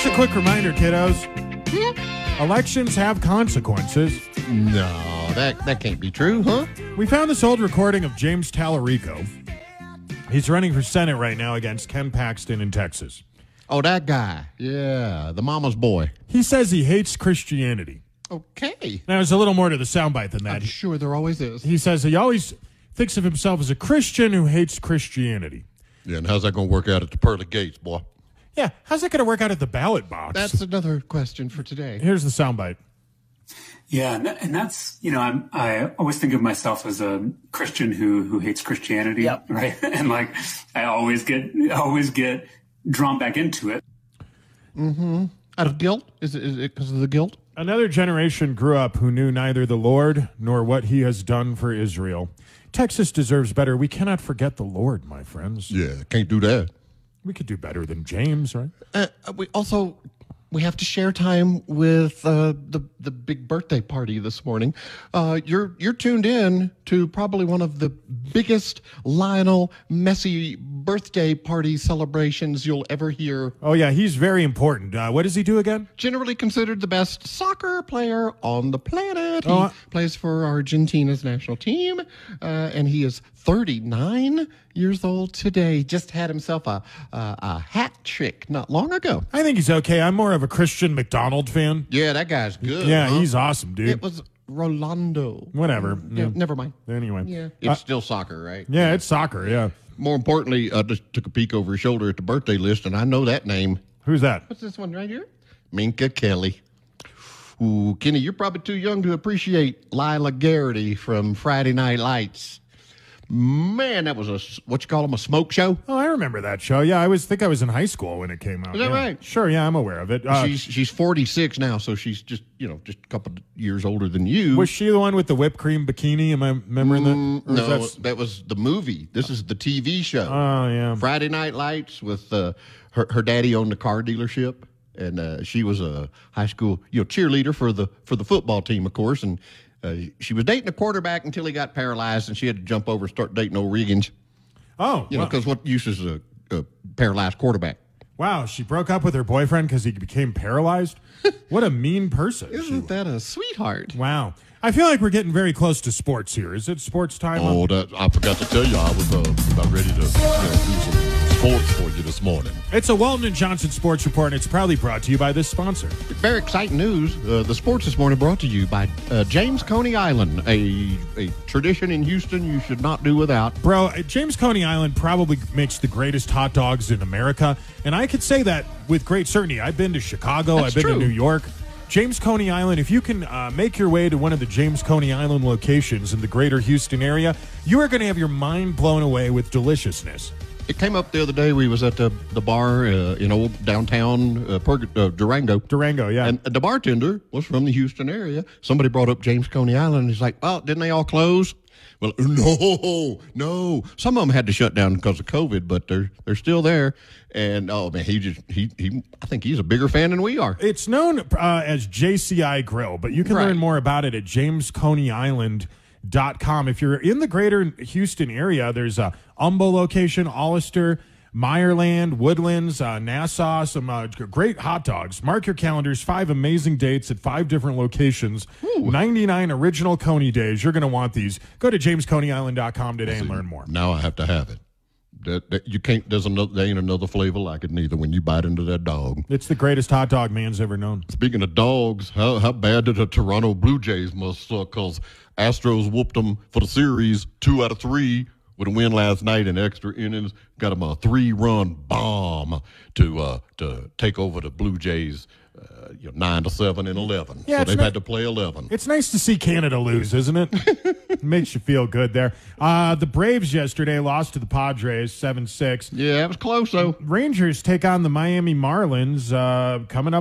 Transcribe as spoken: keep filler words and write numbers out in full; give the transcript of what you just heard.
Just a quick reminder, kiddos. Elections have consequences. No, that, that can't be true, huh? We found this old recording of James Tallarico. He's running for Senate right now against Ken Paxton in Texas. Oh, that guy. Yeah, the mama's boy. He says he hates Christianity. Okay. Now, there's a little more to the soundbite than that. I'm sure there always is. He says he always thinks of himself as a Christian who hates Christianity. Yeah, and how's that going to work out at the pearly gates, boy? Yeah, how's that going to work out at the ballot box? That's another question for today. Here's the soundbite. Yeah, and, and that's, you know, I'm, I always think of myself as a Christian who who hates Christianity, yep. right? And like, I always get I always get drawn back into it. Mm-hmm. Out of guilt? Is it, is it because of the guilt? Another generation grew up who knew neither the Lord nor what he has done for Israel. Texas deserves better. We cannot forget the Lord, my friends. Yeah, can't do that. We could do better than James, right? Uh, we also we have to share time with uh, the the big birthday party this morning. Uh, you're you're tuned in to probably one of the biggest Lionel Messi birthday party celebrations you'll ever hear. Oh yeah, he's very important. Uh, what does he do again? Generally considered the best soccer player on the planet. Oh, he plays for Argentina's national team, uh, and he is thirty-nine years old today. Just had himself a, a a hat trick not long ago. I think he's okay. I'm more of a Christian McDonald fan. Yeah, that guy's good. Yeah, huh? he's awesome, dude. It was Rolando. Whatever. Yeah, Yeah. never mind. Anyway. Yeah, it's Uh, still soccer, right? yeah, it's soccer, yeah. More importantly, I just took a peek over his shoulder at the birthday list, and I know that name. Who's that? What's this one right here? Minka Kelly. Ooh, Kenny, you're probably too young to appreciate Lila Garrity from Friday Night Lights. Man, that was a, what you call them, a smoke show? Oh, I remember that show. Yeah, I was think I was in high school when it came out. Is that Yeah. right? Sure, yeah, I'm aware of it. Uh, she's she's forty-six now, so she's just, you know, just a couple of years older than you. was she the one with the whipped cream bikini? Am I remembering Mm, that? Or is no, that- that was the movie. This is the T V show. Oh, yeah. Friday Night Lights with uh, her her daddy owned a car dealership, and uh, she was a high school you know cheerleader for the for the football team, of course. And uh, she was dating a quarterback until he got paralyzed, and she had to jump over and start dating old Riggins. Oh, You know, wow. because what use is a, a paralyzed quarterback? Wow, she broke up with her boyfriend because he became paralyzed? What a mean person. she Isn't was. that a sweetheart? Wow. I feel like we're getting very close to sports here. Is it sports time? Oh, that I forgot to tell you, I was uh, about ready to you know, do some sports for you this morning. It's a Walton and Johnson Sports Report, and it's proudly brought to you by this sponsor. Very exciting news. Uh, the sports this morning brought to you by uh, James Coney Island, a, a tradition in Houston you should not do without. Bro, uh, James Coney Island probably makes the greatest hot dogs in America, and I could say that with great certainty. I've been to Chicago, That's I've been true. to New York. James Coney Island, if you can uh, make your way to one of the James Coney Island locations in the greater Houston area, you are going to have your mind blown away with deliciousness. It came up the other day. We was at the, the bar uh, in old downtown uh, Purg- uh, Durango. Durango, yeah. And the bartender was from the Houston area. Somebody brought up James Coney Island. He's like, well, didn't they all close? Well, no, no. Some of them had to shut down because of COVID, but they're they're still there. And oh man, he just he he. I think he's a bigger fan than we are. It's known uh, as J C I Grill, but you can Right. learn more about it at james coney island dot com. If you're in the greater Houston area, there's a Umbo location, Hollister, Meyerland, Woodlands, uh, Nassau, some uh, great hot dogs. Mark your calendars. Five amazing dates at five different locations. ninety-nine original Coney days. You're going to want these. Go to james coney island dot com today and learn more. Now I have to have it. That, that you can't. There's another. There ain't another flavor like it neither. When you bite into that dog. It's the greatest hot dog man's ever known. Speaking of dogs, how how bad did the Toronto Blue Jays must suck? Because Astros whooped them for the series two out of three with a win last night in extra innings. Got them a three-run bomb to uh, to take over the Blue Jays. Uh, you know, nine to seven and eleven. Yeah, so it's they've not- had to play eleven. It's nice to see Canada lose, isn't it? It makes you feel good there. Uh, the Braves yesterday lost to the Padres seven six. Yeah, it was close though. Rangers take on the Miami Marlins uh, coming up